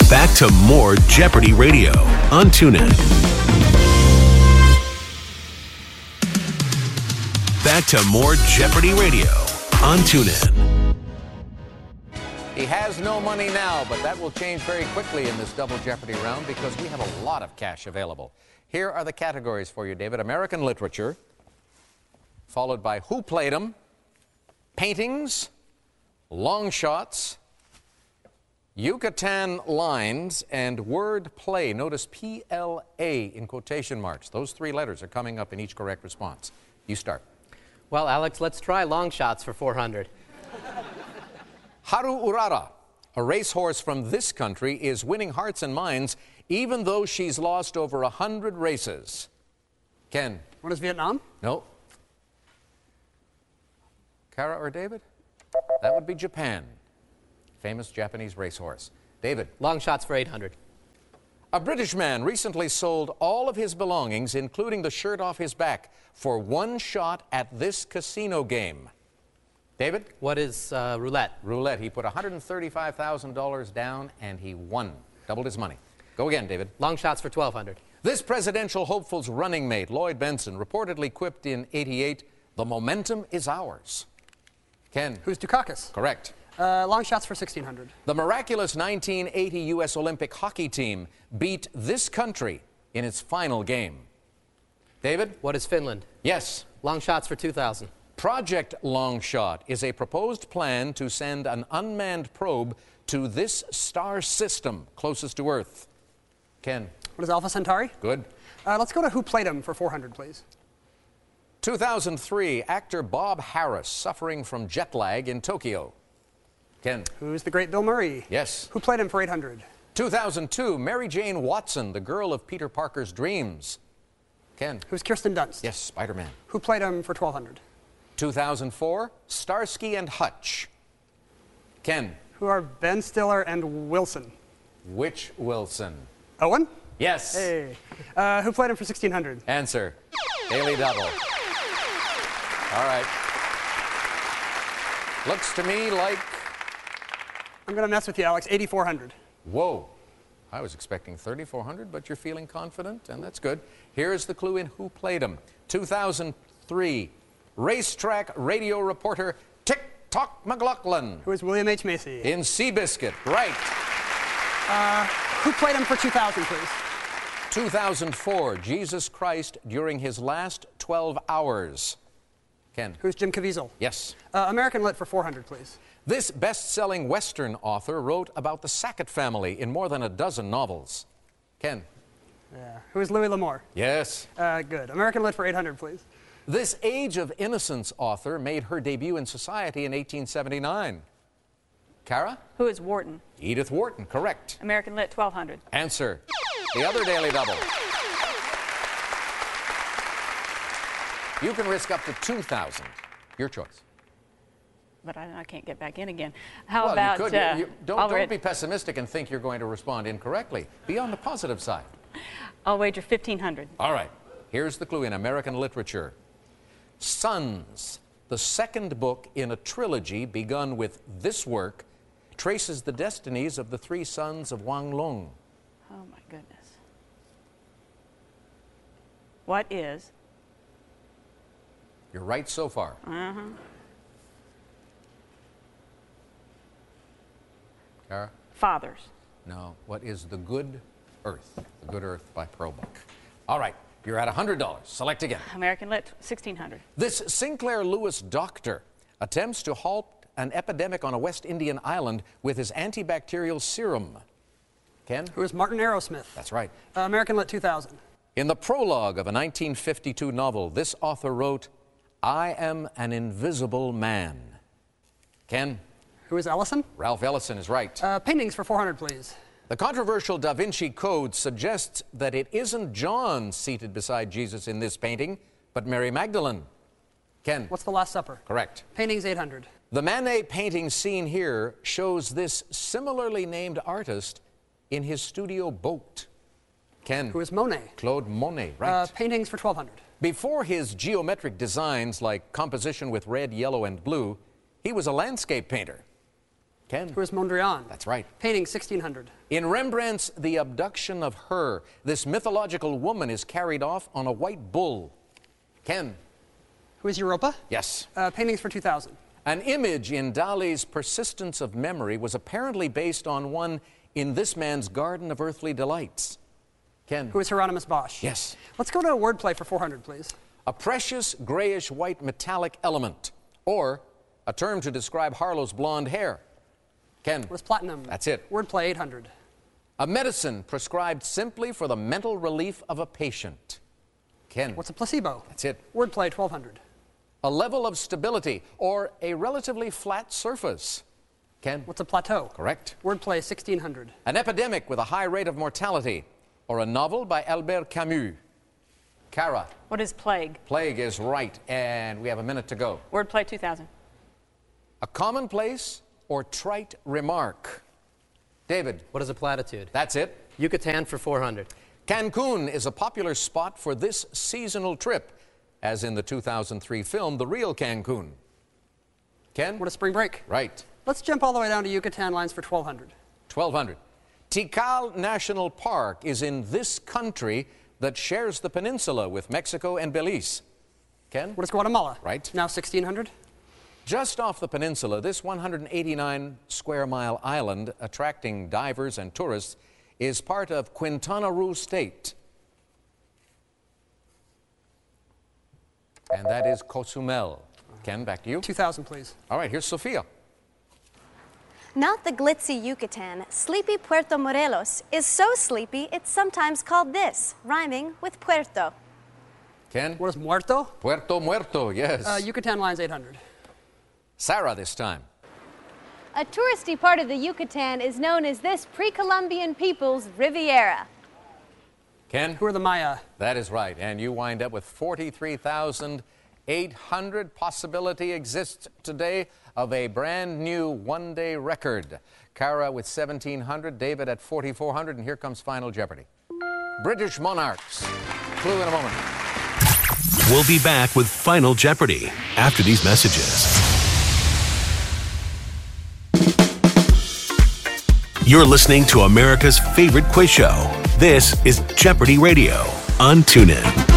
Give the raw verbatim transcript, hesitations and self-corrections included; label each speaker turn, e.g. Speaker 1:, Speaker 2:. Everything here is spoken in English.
Speaker 1: Back to more Jeopardy Radio on TuneIn. Back to more Jeopardy Radio on TuneIn.
Speaker 2: He has no money now, but that will change very quickly in this Double Jeopardy round because we have a lot of cash available. Here are the categories for you, David. American literature, followed by Who Played 'Em, paintings, long shots, Yucatan lines, and word play. Notice P L A in quotation marks. Those three letters are coming up in each correct response. You start.
Speaker 3: Well, Alex, let's try long shots for four hundred.
Speaker 2: Haru Urara, a racehorse from this country, is winning hearts and minds even though she's lost over a hundred races. Ken?
Speaker 4: What is Vietnam?
Speaker 2: No. Kara or David? That would be Japan. Famous Japanese racehorse. David?
Speaker 3: Long shots for eight hundred.
Speaker 2: A British man recently sold all of his belongings, including the shirt off his back, for one shot at this casino game. David?
Speaker 3: What is uh, roulette?
Speaker 2: Roulette. He put one hundred thirty-five thousand dollars down and he won. Doubled his money. Go again, David.
Speaker 3: Long shots for twelve hundred.
Speaker 2: This presidential hopeful's running mate, Lloyd Benson, reportedly quipped in eighty-eight, "The momentum is ours." Ken?
Speaker 4: Who's Dukakis?
Speaker 2: Correct.
Speaker 4: Uh, long shots for sixteen hundred.
Speaker 2: The miraculous nineteen eighty U S Olympic hockey team beat this country in its final game. David?
Speaker 3: What is Finland?
Speaker 2: Yes.
Speaker 3: Long shots for two thousand.
Speaker 2: Project Longshot is a proposed plan to send an unmanned probe to this star system closest to Earth. Ken?
Speaker 4: What is Alpha Centauri?
Speaker 2: Good.
Speaker 4: Uh, let's go to Who Played 'Em for four hundred, please.
Speaker 2: two thousand three, actor Bob Harris suffering from jet lag in Tokyo. Ken?
Speaker 4: Who's the great Bill Murray?
Speaker 2: Yes.
Speaker 4: Who played him for eight hundred?
Speaker 2: two thousand two, Mary Jane Watson, the girl of Peter Parker's dreams. Ken?
Speaker 4: Who's Kirsten Dunst?
Speaker 2: Yes, Spider-Man.
Speaker 4: Who played him for twelve hundred?
Speaker 2: two thousand four, Starsky and Hutch. Ken?
Speaker 4: Who are Ben Stiller and Wilson?
Speaker 2: Which Wilson?
Speaker 4: Owen?
Speaker 2: Yes.
Speaker 4: Hey. Uh, who played him for sixteen hundred?
Speaker 2: Answer. Daily Double. All right. Looks to me like...
Speaker 4: I'm going to mess with you, Alex. eighty-four hundred.
Speaker 2: Whoa. I was expecting thirty-four hundred, but you're feeling confident, and that's good. Here's the clue in Who Played 'Em. two thousand three, racetrack radio reporter Tick-Tock McLaughlin.
Speaker 4: Who is William H. Macy?
Speaker 2: In Seabiscuit. Right.
Speaker 4: Uh, who played him for two thousand, please?
Speaker 2: two thousand four, Jesus Christ during his last twelve hours. Ken?
Speaker 4: Who's Jim Caviezel?
Speaker 2: Yes.
Speaker 4: Uh, American Lit for four hundred, please.
Speaker 2: This best-selling Western author wrote about the Sackett family in more than a dozen novels. Ken?
Speaker 4: Yeah. Who is Louis L'Amour?
Speaker 2: Yes.
Speaker 4: Uh, good. American Lit for eight hundred, please.
Speaker 2: This Age of Innocence author made her debut in society in eighteen seventy-nine. Kara?
Speaker 5: Who is Wharton?
Speaker 2: Edith Wharton, correct.
Speaker 5: American Lit, twelve hundred.
Speaker 2: Answer. The other Daily Double. You can risk up to two thousand. Your choice.
Speaker 5: But I, I can't get back in again. How
Speaker 2: well,
Speaker 5: about...
Speaker 2: you could.
Speaker 5: Uh,
Speaker 2: you, don't,
Speaker 5: I'll
Speaker 2: don't
Speaker 5: read-
Speaker 2: be pessimistic and think you're going to respond incorrectly. Be on the positive side.
Speaker 5: I'll wager fifteen hundred.
Speaker 2: All right. Here's the clue in American literature. Sons, the second book in a trilogy begun with this work, traces the destinies of the three sons of Wang Lung.
Speaker 5: Oh, my goodness. What is...
Speaker 2: You're right so far.
Speaker 5: Uh-huh.
Speaker 2: Kara?
Speaker 5: Fathers.
Speaker 2: No. What is The Good Earth? The Good Earth by Pearl Buck. All right. You're at one hundred dollars. Select again.
Speaker 5: American Lit, sixteen hundred.
Speaker 2: This Sinclair Lewis doctor attempts to halt an epidemic on a West Indian island with his antibacterial serum. Ken?
Speaker 4: Who is Martin Arrowsmith?
Speaker 2: That's right.
Speaker 4: Uh, American Lit two thousand.
Speaker 2: In the prologue of a nineteen fifty-two novel, this author wrote, "I am an invisible man." Ken?
Speaker 4: Who is Ellison?
Speaker 2: Ralph Ellison is right.
Speaker 4: Uh, paintings for four hundred, please.
Speaker 2: The controversial Da Vinci Code suggests that it isn't John seated beside Jesus in this painting, but Mary Magdalene. Ken?
Speaker 4: What's the Last Supper?
Speaker 2: Correct.
Speaker 4: Paintings eight hundred.
Speaker 2: The Manet painting seen here shows this similarly named artist in his studio boat. Ken?
Speaker 4: Who is Monet?
Speaker 2: Claude Monet, right.
Speaker 4: Uh, paintings for twelve hundred.
Speaker 2: Before his geometric designs like composition with red, yellow, and blue, he was a landscape painter. Ken?
Speaker 4: Who is Mondrian?
Speaker 2: That's right.
Speaker 4: Painting sixteen hundred.
Speaker 2: In Rembrandt's The Abduction of Her, this mythological woman is carried off on a white bull. Ken?
Speaker 4: Who is Europa?
Speaker 2: Yes.
Speaker 4: Uh, paintings for two thousand.
Speaker 2: An image in Dali's Persistence of Memory was apparently based on one in this man's Garden of Earthly Delights. Ken?
Speaker 4: Who is Hieronymus Bosch?
Speaker 2: Yes.
Speaker 4: Let's go to a wordplay for four hundred, please.
Speaker 2: A precious grayish-white metallic element, or a term to describe Harlow's blonde hair. Ken?
Speaker 4: What is platinum?
Speaker 2: That's it.
Speaker 4: Wordplay eight hundred.
Speaker 2: A medicine prescribed simply for the mental relief of a patient. Ken?
Speaker 4: What's a placebo?
Speaker 2: That's it.
Speaker 4: Wordplay twelve hundred.
Speaker 2: A level of stability, or a relatively flat surface. Ken?
Speaker 4: What's a plateau?
Speaker 2: Correct.
Speaker 4: Wordplay sixteen hundred.
Speaker 2: An epidemic with a high rate of mortality, or a novel by Albert Camus. Kara?
Speaker 5: What is plague?
Speaker 2: Plague is right, and we have a minute to go.
Speaker 5: Wordplay two thousand.
Speaker 2: A commonplace or trite remark. David?
Speaker 3: What is a platitude?
Speaker 2: That's it.
Speaker 3: Yucatan for four hundred.
Speaker 2: Cancun is a popular spot for this seasonal trip, as in the two thousand three film, The Real Cancun. Ken?
Speaker 4: What is spring break?
Speaker 2: Right.
Speaker 4: Let's jump all the way down to Yucatan lines for twelve hundred.
Speaker 2: twelve hundred. Tikal National Park is in this country that shares the peninsula with Mexico and Belize. Ken?
Speaker 4: What is Guatemala?
Speaker 2: Right.
Speaker 4: Now sixteen hundred.
Speaker 2: Just off the peninsula, this one hundred eighty-nine square mile island, attracting divers and tourists, is part of Quintana Roo State. And that is Cozumel. Ken, back to you.
Speaker 4: two thousand, please.
Speaker 2: All right, here's Sophia.
Speaker 6: Not the glitzy Yucatan, sleepy Puerto Morelos is so sleepy it's sometimes called this, rhyming with Puerto.
Speaker 2: Ken?
Speaker 4: What is muerto?
Speaker 2: Puerto Muerto, yes.
Speaker 4: Uh, Yucatan lines eight hundred.
Speaker 2: Sarah this time.
Speaker 7: A touristy part of the Yucatan is known as this pre-Columbian people's Riviera.
Speaker 2: Ken?
Speaker 4: Who are the Maya?
Speaker 2: That is right, and you wind up with forty-three thousand eight hundred. Possibility exists today of a brand new one-day record. Kara with seventeen hundred, David at forty-four hundred, and here comes Final Jeopardy. British monarchs. Clue in a moment.
Speaker 1: We'll be back with Final Jeopardy after these messages. You're listening to America's favorite quiz show. This is Jeopardy Radio on TuneIn.